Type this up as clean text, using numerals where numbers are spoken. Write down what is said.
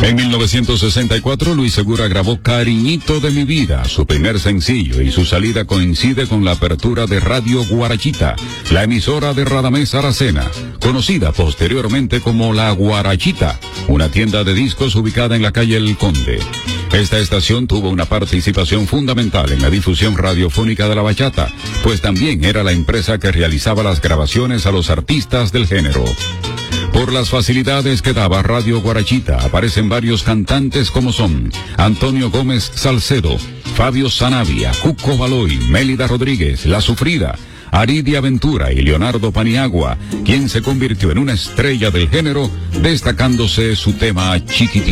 En 1964, Luis Segura grabó Cariñito de mi vida, su primer sencillo, y su salida coincide con la apertura de Radio Guarachita, la emisora de Radamés Aracena, conocida posteriormente como La Guarachita, una tienda de discos ubicada en la calle El Conde. Esta estación tuvo una participación fundamental en la difusión radiofónica de la bachata, pues también era la empresa que realizaba las grabaciones a los artistas del género. Por las facilidades que daba Radio Guarachita, aparecen varios cantantes como son Antonio Gómez Salcedo, Fabio Sanabria, Cuco Baloy, Mélida Rodríguez, La Sufrida, Aridia Ventura y Leonardo Paniagua, quien se convirtió en una estrella del género, destacándose su tema Chiquitico.